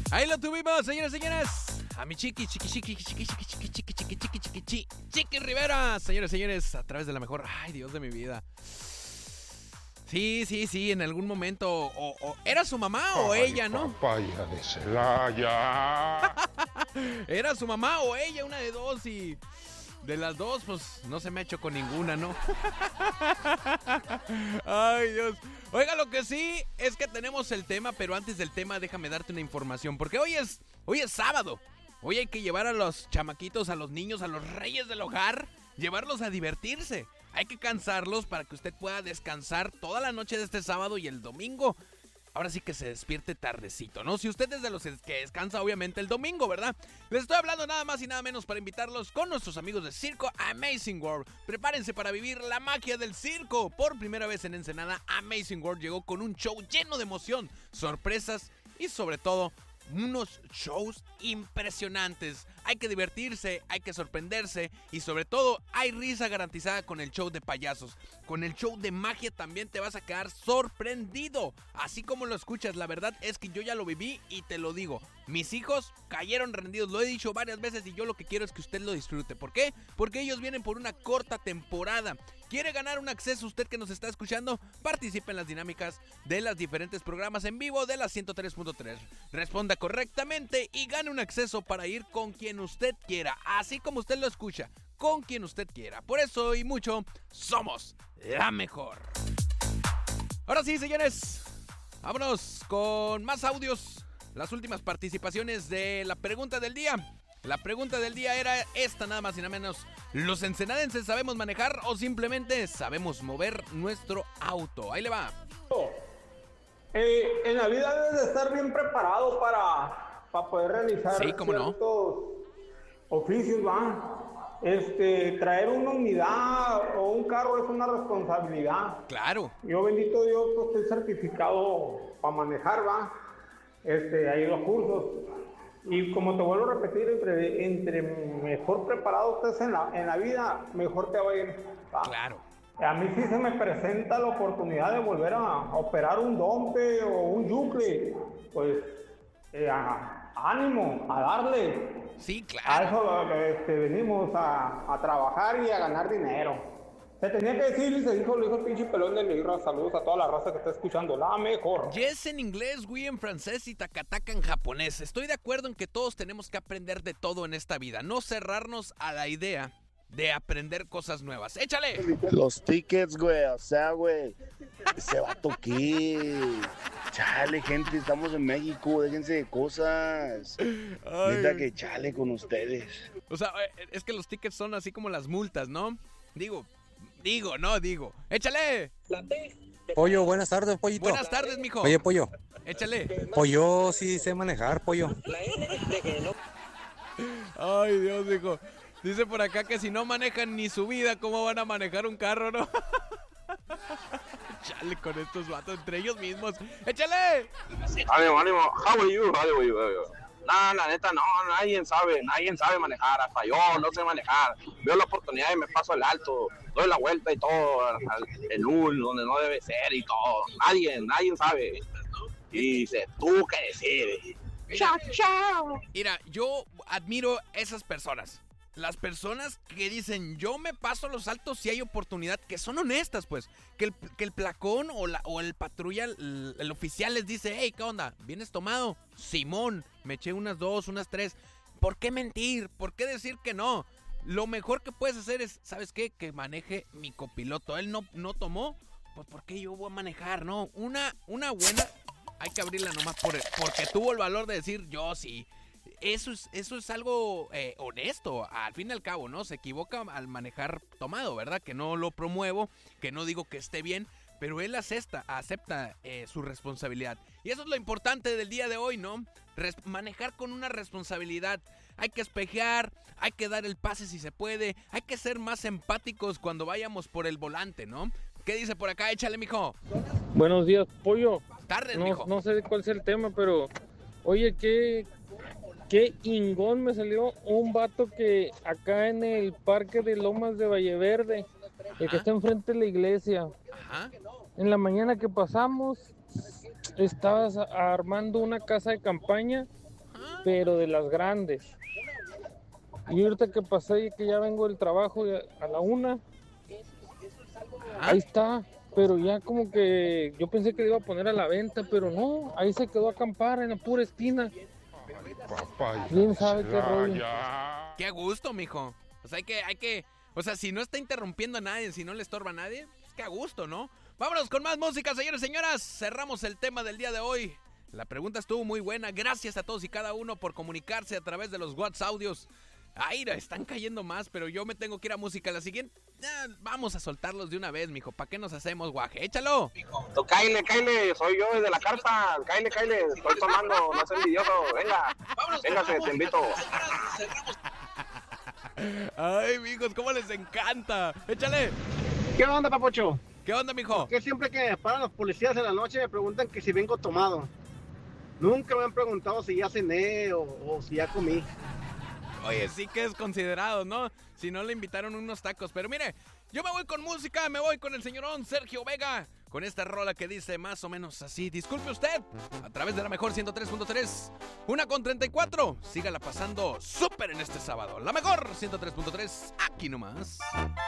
Ahí lo tuvimos, señores y señores. A mi Chiqui Rivera. Señores y señores, a través de la mejor. Ay, Dios de mi vida. Sí, en algún momento. O ¿era su mamá o ella, no? Papaya de Celaya. Era su mamá o ella, una de dos. Y de las dos, pues no se me ha hecho con ninguna, ¿no? Ay, Dios. Oiga, lo que sí es que tenemos el tema, pero antes del tema déjame darte una información, porque hoy es sábado. Hoy hay que llevar a los chamaquitos, a los niños, a los reyes del hogar, llevarlos a divertirse. Hay que cansarlos para que usted pueda descansar toda la noche de este sábado y el domingo. Ahora sí que se despierte tardecito, ¿no? Si usted es de los que descansa, obviamente, el domingo, ¿verdad? Les estoy hablando nada más y nada menos para invitarlos con nuestros amigos de Circo Amazing World. Prepárense para vivir la magia del circo. Por primera vez en Ensenada, Amazing World llegó con un show lleno de emoción, sorpresas y sobre todo unos shows impresionantes. Hay que divertirse, hay que sorprenderse y sobre todo hay risa garantizada con el show de payasos. Con el show de magia también te vas a quedar sorprendido. Así como lo escuchas, la verdad es que yo ya lo viví y te lo digo. Mis hijos cayeron rendidos, lo he dicho varias veces y yo lo que quiero es que usted lo disfrute. ¿Por qué? Porque ellos vienen por una corta temporada. ¿Quiere ganar un acceso usted que nos está escuchando? Participe en las dinámicas de los diferentes programas en vivo de la 103.3. Responda correctamente y gane un acceso para ir con quien usted quiera. Así como usted lo escucha, con quien usted quiera. Por eso y mucho, somos la mejor. Ahora sí, señores, vámonos con más audios. Las últimas participaciones de la pregunta del día. La pregunta del día era esta, nada más y nada menos. ¿Los ensenadenses sabemos manejar o simplemente sabemos mover nuestro auto? Ahí le va. En la vida debes de estar bien preparado para poder realizar ciertos oficios, ¿va? Traer una unidad o un carro es una responsabilidad. Claro. Yo, bendito Dios, pues, estoy certificado para manejar, ¿va? Ahí los cursos. Y como te vuelvo a repetir, entre mejor preparado estés en la vida, mejor te va a ir, ¿va? Claro. A mí sí se me presenta la oportunidad de volver a operar un dompe o un yucle, pues ánimo, a darle. Sí, claro. A eso venimos a trabajar y a ganar dinero. Se tenía que decir y se dijo, lo dijo el pinche pelón de Negra. Saludos a toda la raza que está escuchando, la mejor. Yes en inglés, oui en francés y tacataca en japonés. Estoy de acuerdo en que todos tenemos que aprender de todo en esta vida, no cerrarnos a la idea de aprender cosas nuevas. ¡Échale! Los tickets, güey, o sea, güey, ese vato qué. Chale, gente, estamos en México, déjense de cosas. Neta que chale con ustedes. O sea, es que los tickets son así como las multas, ¿no? Digo. ¡Échale! Pollo, buenas tardes, pollito. Buenas tardes, mijo. Oye, pollo. Échale. Pollo, sí sé manejar, pollo. Ay, Dios, mijo. Dice por acá que si no manejan ni su vida, ¿cómo van a manejar un carro, no? Chale con estos vatos entre ellos mismos. ¡Échale! Ánimo. How are you? No, la neta no, nadie sabe manejar, hasta yo no sé manejar. Veo la oportunidad y me paso el alto, doy la vuelta y todo, en donde no debe ser y todo. Nadie sabe. Y dice, tú qué decides. Chao. Mira, yo admiro esas personas. Las personas que dicen, yo me paso los altos si hay oportunidad, que son honestas, pues. Que el placón o el patrulla, el oficial les dice, hey, ¿qué onda? ¿Vienes tomado? Simón, me eché unas 2, unas 3. ¿Por qué mentir? ¿Por qué decir que no? Lo mejor que puedes hacer es, ¿sabes qué? Que maneje mi copiloto. Él no tomó, pues ¿por qué yo voy a manejar? No, una buena, hay que abrirla nomás porque tuvo el valor de decir, yo sí. Eso es algo honesto, al fin y al cabo, ¿no? Se equivoca al manejar tomado, ¿verdad? Que no lo promuevo, que no digo que esté bien, pero él acepta su responsabilidad. Y eso es lo importante del día de hoy, ¿no? Manejar con una responsabilidad. Hay que espejear, hay que dar el pase si se puede, hay que ser más empáticos cuando vayamos por el volante, ¿no? ¿Qué dice por acá? Échale, mijo. Buenos días, pollo. Tardes, mijo. No sé cuál es el tema, pero oye, qué ingón me salió un vato que acá en el parque de Lomas de Valleverde, el que está enfrente de la iglesia. Ajá. En la mañana que pasamos, estabas armando una casa de campaña pero de las grandes. Y ahorita que pasé y que ya vengo del trabajo a la 1, ahí está, pero ya como que yo pensé que le iba a poner a la venta, pero no, ahí se quedó a acampar en la pura esquina. ¿Quién sabe qué rollo? Qué gusto, mijo. O sea, hay que, o sea, si no está interrumpiendo a nadie, si no le estorba a nadie, pues qué a gusto, ¿no? Vámonos con más música, señores y señoras. Cerramos el tema del día de hoy. La pregunta estuvo muy buena. Gracias a todos y cada uno por comunicarse a través de los WhatsApp audios. Ay, están cayendo más, pero yo me tengo que ir a música. La siguiente, vamos a soltarlos de una vez, mijo. ¿Para qué nos hacemos, guaje? Échalo. Cáile, soy yo desde la carpa. Cáile, estoy tomando, no seas envidioso. Venga, véngase, te invito. Ay, mijos, cómo les encanta. Échale. ¿Qué onda, papocho? ¿Qué onda, mijo? Que siempre que me paran los policías en la noche me preguntan que si vengo tomado. Nunca me han preguntado si ya cené o si ya comí. Oye, sí que es considerado, ¿no? Si no le invitaron unos tacos. Pero mire, yo me voy con música, me voy con el señorón Sergio Vega, con esta rola que dice más o menos así. Disculpe usted, a través de la mejor 103.3, 1:34. Sígala pasando súper en este sábado. La mejor 103.3, aquí nomás.